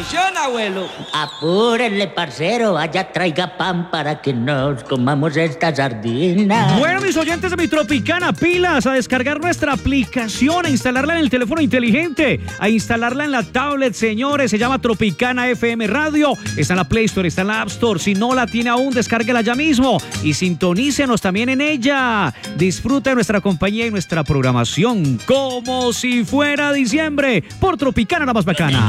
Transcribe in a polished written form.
bendición, abuelo. Apúrenle, parcero, vaya, traiga pan para que nos comamos esta sardina. Bueno, mis oyentes de mi Tropicana, pilas, a descargar nuestra aplicación, a instalarla en el teléfono inteligente, a instalarla en la tablet, señores, se llama Tropicana FM Radio, está en la Play Store, está en la App Store, si no la tiene aún, descárguela ya mismo y sintonícenos también en ella. Disfruta de nuestra compañía y nuestra programación como si fuera diciembre por Tropicana, la más bacana.